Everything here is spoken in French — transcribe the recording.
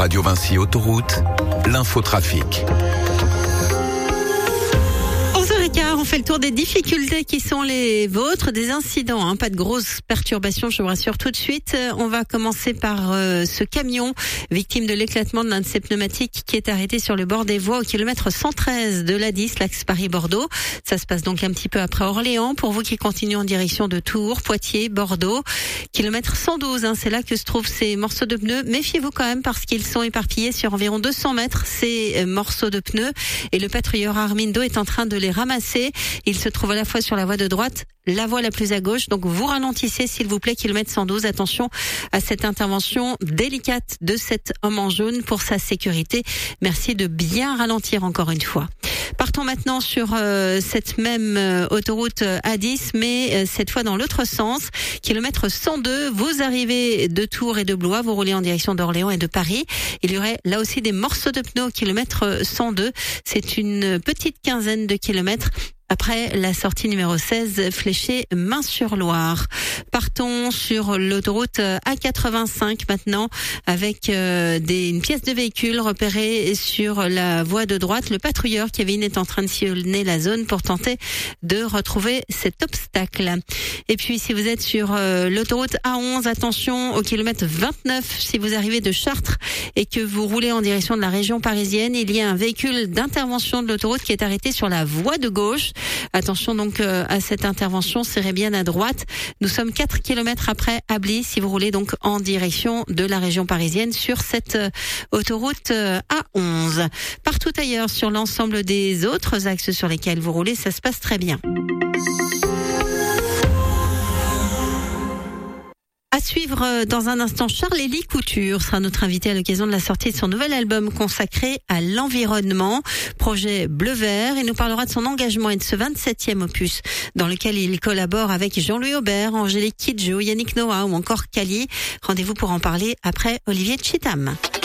Radio Vinci Autoroute, l'infotrafic. On fait le tour des difficultés qui sont les vôtres, des incidents, pas de grosses perturbations, je vous rassure tout de suite. On va commencer par ce camion victime de l'éclatement de l'un de ses pneumatiques qui est arrêté sur le bord des voies au kilomètre 113 de l'A10, l'axe Paris-Bordeaux. Ça se passe donc un petit peu après Orléans. Pour vous qui continuez en direction de Tours, Poitiers, Bordeaux, kilomètre 112, c'est là que se trouvent ces morceaux de pneus. Méfiez-vous quand même parce qu'ils sont éparpillés sur environ 200 mètres, ces morceaux de pneus. Et le patrouilleur Armindo est en train de les ramasser. Il se trouve à la fois sur la voie de droite, la voie la plus à gauche. Donc vous ralentissez s'il vous plaît, kilomètre 112. Attention à cette intervention délicate de cet homme en jaune pour sa sécurité. Merci de bien ralentir encore une fois. Partons maintenant sur cette même autoroute A10, mais cette fois dans l'autre sens. Kilomètre 102, vous arrivez de Tours et de Blois, vous roulez en direction d'Orléans et de Paris. Il y aurait là aussi des morceaux de pneus au kilomètre 102. C'est une petite quinzaine de kilomètres après la sortie numéro 16 fléchée Main-sur-Loire. Partons sur l'autoroute A85 maintenant avec une pièce de véhicule repérée sur la voie de droite. Le patrouilleur Kevin est en train de sillonner la zone pour tenter de retrouver cet obstacle. Et puis si vous êtes sur l'autoroute A11, attention au kilomètre 29 si vous arrivez de Chartres et que vous roulez en direction de la région parisienne, il y a un véhicule d'intervention de l'autoroute qui est arrêté sur la voie de gauche. Attention donc à cette intervention, serrez bien à droite. Nous sommes 4 kilomètres après Ablis si vous roulez donc en direction de la région parisienne sur cette autoroute A11. Partout ailleurs sur l'ensemble des autres axes sur lesquels vous roulez, ça se passe très bien. À suivre dans un instant, Charles-Élie Couture sera notre invité à l'occasion de la sortie de son nouvel album consacré à l'environnement, projet Bleu-Vert. Il nous parlera de son engagement et de ce 27e opus dans lequel il collabore avec Jean-Louis Aubert, Angélique Kidjo, Yannick Noah ou encore Kali. Rendez-vous pour en parler après Olivier Tchitam.